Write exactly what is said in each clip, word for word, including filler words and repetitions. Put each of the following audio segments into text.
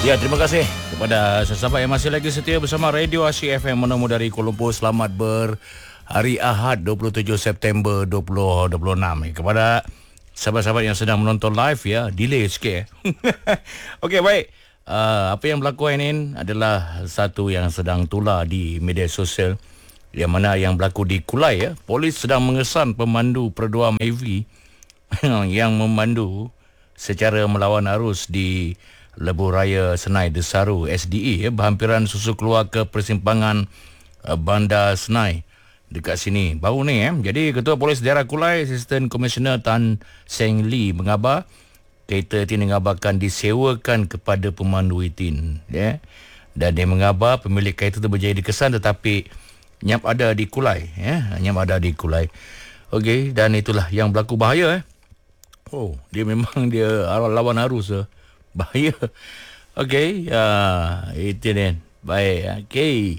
Ya, terima kasih kepada sahabat yang masih lagi setia bersama Radio Asyik F M menemu dari Kuala Lumpur. Selamat berhari Ahad dua puluh tujuh September dua ribu dua puluh enam. Kepada sahabat-sahabat yang sedang menonton live, ya, delay sikit. Okey, baik. Uh, apa yang berlaku ini adalah satu yang sedang tular di media sosial, yang mana yang berlaku di Kulai, ya. Polis sedang mengesan pemandu perduam A V yang memandu secara melawan arus di Lebuh Raya Senai Desaru S D E, ya, berhampiran susu keluar ke persimpangan uh, Bandar Senai dekat sini baru ni, ya. Jadi Ketua Polis Daerah Kulai, Asisten Komisioner Tan Seng Lee mengabar kereta itin mengabarkan disewakan kepada pemandu itin, ya. Dan dia mengabar pemilik kereta itu berjaya dikesan tetapi nyap ada di Kulai, ya. Nyap ada di Kulai. Okey, dan itulah yang berlaku bahaya, eh. Oh, dia memang dia lawan arus, eh. Bahaya. Okey, uh, itu dia. Baik, okey.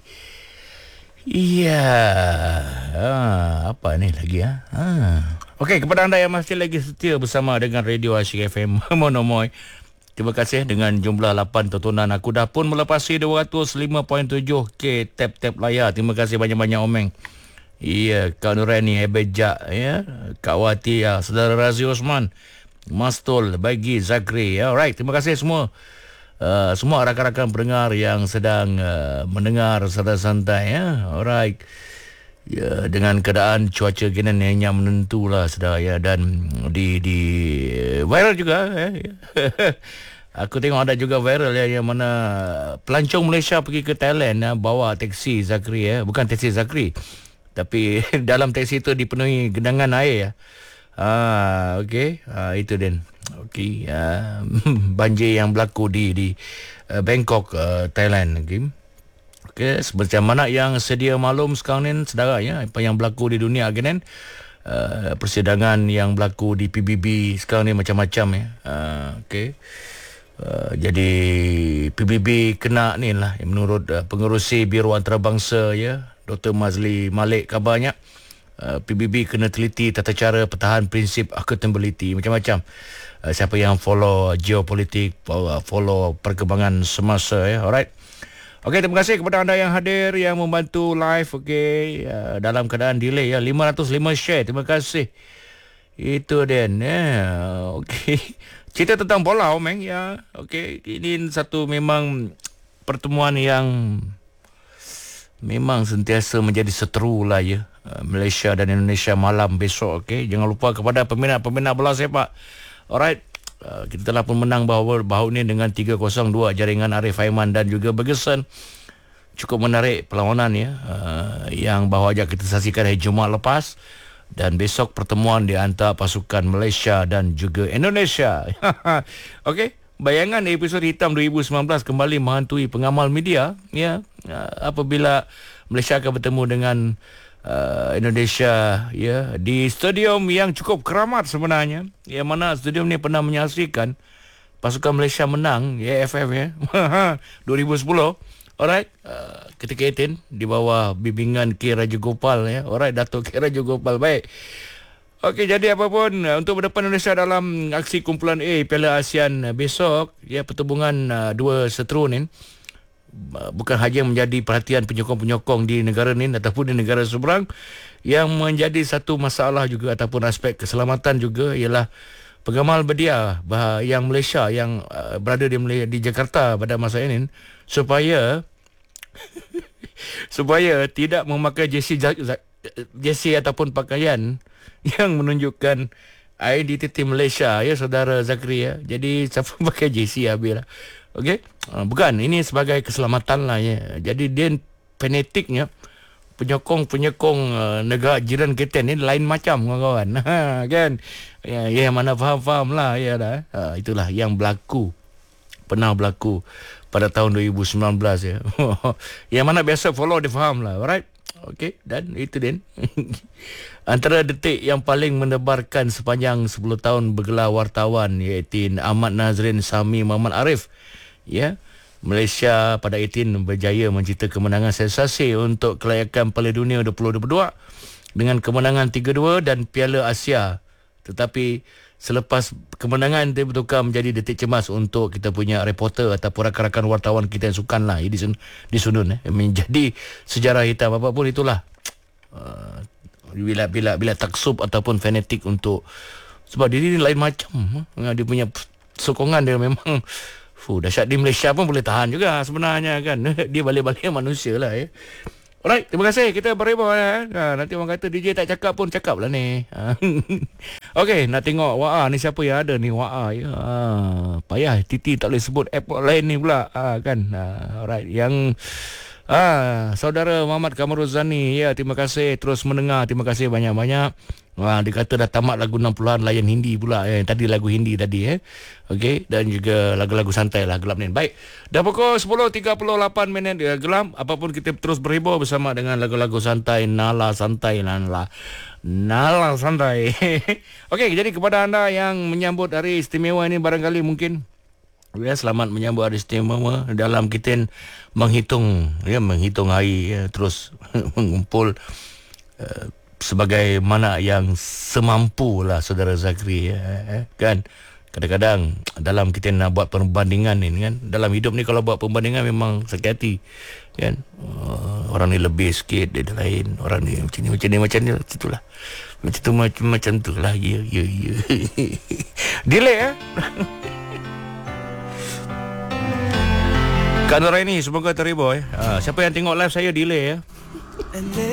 Iya. Ah, apa ni lagi, ya? Ah. Okey, kepada anda yang masih lagi setia bersama dengan Radio Asyik F M Monomoy, terima kasih dengan jumlah lapan tontonan. Aku dah pun melepasi dua ratus lima perpuluhan tujuh K tap-tap layar. Terima kasih banyak-banyak, Omeng. Iya, Kak Nurani, Hebejak, ya. Kak Wati, ya. Saudara Razi Osman, Mastul, Bagi, Zakri. Alright, terima kasih semua. Uh, semua rakan-rakan pendengar yang sedang uh, mendengar secara santai, ya. Alright. Ya, dengan keadaan cuaca gini yang menentu lah, saudara, ya. Dan di di viral juga, ya. Aku tengok ada juga viral, ya, yang mana pelancong Malaysia pergi ke Thailand, ya, bawa teksi Zakri, ya. Bukan teksi Zakri, tapi dalam teksi itu dipenuhi genangan air, ya. Ah, okey. Ah, itu dan okey. Uh, banjir yang berlaku di di uh, Bangkok, uh, Thailand. Okey. Okey, macam mana yang sedia maklum sekarang ni, saudara, ya, apa yang berlaku di dunia kan. Uh, persidangan yang berlaku di P B B sekarang ni macam-macam, ya. Uh, okey. Uh, jadi P B B kena ni lah, menurut uh, pengerusi Biro Antarabangsa, ya, Doktor Mazli Malik, kabarnya Uh, P B B kena teliti tata cara pertahan prinsip accountability, macam-macam. Uh, siapa yang follow geopolitik, uh, follow perkembangan semasa, ya. Alright. Okey, terima kasih kepada anda yang hadir, yang membantu live, okey, uh, dalam keadaan delay, ya. lima ratus lima share, terima kasih. Itu dan, ya. Okey. Cerita tentang bola, Omeng, ya. Okey, ini satu memang pertemuan yang memang sentiasa menjadi seteru lah, ya. Malaysia dan Indonesia malam besok, okey. Jangan lupa kepada peminat-peminat bola sepak. Alright. Uh, kita telah pun menang bahawa bahawa ini dengan tiga kosong dua jaringan Arif Aiman dan juga Bergesan. Cukup menarik perlawanan, ya. Uh, yang bahawa ajak kita saksikan hari Jumaat lepas. Dan besok pertemuan di antara pasukan Malaysia dan juga Indonesia. Okey. Bayangan episod hitam dua ribu sembilan belas kembali menghantui pengamal media, ya. Uh, apabila Malaysia akan bertemu dengan Uh, Indonesia, ya, di stadium yang cukup keramat sebenarnya, yang mana stadium ni pernah menyaksikan pasukan Malaysia menang, ya, A F F, ya, dua ribu sepuluh. Alright, uh, ketika itu di bawah bimbingan K. Rajagopal, ya. Alright, Datuk K. Rajagopal. Baik. Okey, jadi apapun, uh, untuk berdepan Indonesia dalam aksi kumpulan A Piala ASEAN uh, besok, ya, pertembungan uh, dua seteru ni bukan hanya menjadi perhatian penyokong-penyokong di negara ni ataupun di negara seberang, yang menjadi satu masalah juga ataupun aspek keselamatan juga ialah pengamal media yang Malaysia yang uh, berada di Malaysia, di Jakarta pada masa ini, supaya supaya tidak memakai jersey jersey ataupun pakaian yang menunjukkan identiti Malaysia, ya, saudara Zakri, ya. Jadi siapa pakai jersey habislah. Okey, uh, bukan, ini sebagai keselamatan lah, ya. Jadi dia fanatiknya penyokong-penyokong uh, negara jiran kita ni lain macam, kawan-kawan. Kan? Ya, ya, mana faham-faham lah, ya dah. Uh, itulah yang berlaku, pernah berlaku pada tahun dua ribu sembilan belas, ya. Yang mana biasa follow dia faham lah. Alright. Okey, dan itu din. Antara detik yang paling mendebarkan sepanjang sepuluh tahun bergelar wartawan, iaitu Ahmad Nazrin Sami Muhammad Arif, ya. Malaysia pada eighteen berjaya mencipta kemenangan sensasi untuk kelayakan Piala Dunia dua ribu dua puluh dua dengan kemenangan tiga dua dan Piala Asia. Tetapi selepas kemenangan dia bertukar menjadi detik cemas untuk kita punya reporter ataupun rakan-rakan wartawan kita yang sukan lah di, sun, di Sunun eh. menjadi sejarah hitam apapun itulah. Uh, bila bila bila taksub ataupun fanatik untuk sebab dia ni lain macam uh, dia punya sokongan dia memang fuh, dahsyat. Di Malaysia pun boleh tahan juga sebenarnya kan. Dia balik-balik manusia lah eh. Alright, terima kasih. Kita berebah eh. Ha, nanti orang kata D J tak cakap pun cakap lah ni. Ha. Okey, nak tengok Wah ni siapa yang ada ni Wah ya. Ha, payah Titi tak boleh sebut airport lain ni pula. Ha, kan. Ha, alright, yang ah saudara Muhammad Kamarul Zani, ya terima kasih terus mendengar. Terima kasih banyak-banyak. Wah, dia kata dah tamat lagu enam puluhan layan Hindi pula eh. Tadi lagu Hindi tadi eh. Okey, dan juga lagu-lagu santai lah gelap ni. Baik. Dah pukul sepuluh tiga puluh lapan minit ya, gelap. Apapun kita terus berhibur bersama dengan lagu-lagu santai, nala santai nala. Nala santai. Okey, jadi kepada anda yang menyambut hari istimewa ini barangkali mungkin ya, selamat menyambut hari istimewa dalam kita menghitung ya menghitung hari ya, terus mengumpul uh, sebagaimana yang semampu lah saudara Zakri ya, eh, kan. Kadang-kadang dalam kita nak buat perbandingan ni kan, dalam hidup ni kalau buat perbandingan memang sakit hati kan. Uh, orang ni lebih sikit, dia lain, orang ni macam ni macam ni macam ni itulah. Macam tu macam macam tu lah ya ya ya. Delay eh. Kak Nuraini, semoga terhibur eh. Uh, siapa yang tengok live saya delay ya.